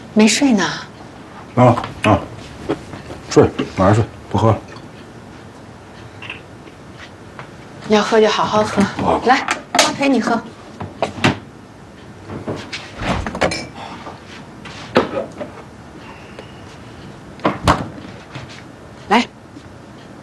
没睡呢。 睡，马上睡，不喝了。 要喝就好好喝，来，妈陪你喝。